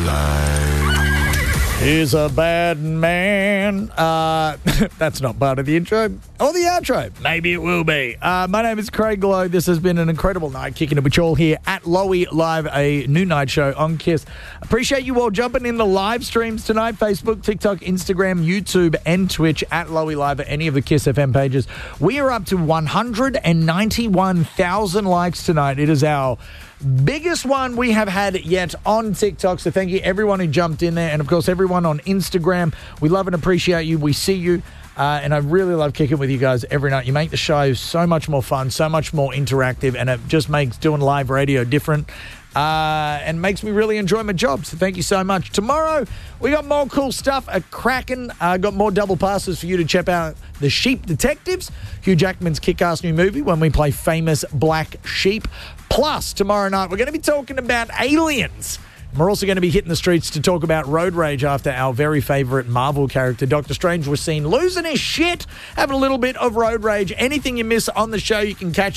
He's a bad man. That's not part of the intro or the outro. Maybe it will be. My name is Craig Lowe. This has been an incredible night kicking it with you all here at Lowy Live, a new night show on KISS. Appreciate you all jumping in the live streams tonight. Facebook, TikTok, Instagram, YouTube, and Twitch at Lowy Live at any of the KISS FM pages. We are up to 191,000 likes tonight. It is our biggest one we have had yet on TikTok. So thank you everyone who jumped in there. And of course, everyone on Instagram. We love and appreciate you. We see you. And I really love kicking with you guys every night. You make the show so much more fun, so much more interactive, and it just makes doing live radio different. And makes me really enjoy my job. So thank you so much. Tomorrow, we got more cool stuff at Kraken. Got more double passes for you to check out The Sheep Detectives, Hugh Jackman's kick-ass new movie when we play Famous Black Sheep. Plus, tomorrow night, we're going to be talking about aliens. We're also going to be hitting the streets to talk about road rage after our very favourite Marvel character, Doctor Strange, was seen losing his shit, having a little bit of road rage. Anything you miss on the show, you can catch